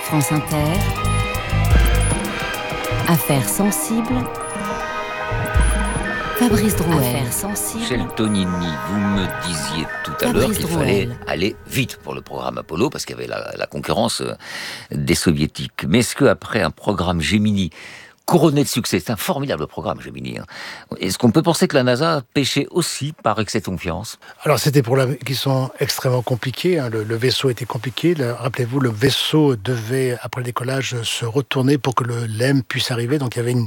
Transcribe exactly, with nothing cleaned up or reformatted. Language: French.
France Inter, Affaires sensibles, Fabrice Drouel. Affaires sensibles. Sceltonini, vous me disiez tout à Fabrice l'heure qu'il Drouel. fallait aller vite pour le programme Apollo, parce qu'il y avait la, la concurrence des soviétiques. Mais est-ce qu'après un programme Gemini couronné de succès, c'est un formidable programme Gemini, hein, est-ce qu'on peut penser que la NASA pêchait aussi par excès de confiance ? Alors c'était pour la qui sont extrêmement compliqués. Hein. Le, le vaisseau était compliqué. Le, rappelez-vous, le vaisseau devait après le décollage se retourner pour que le l'E M puisse arriver. Donc il y avait une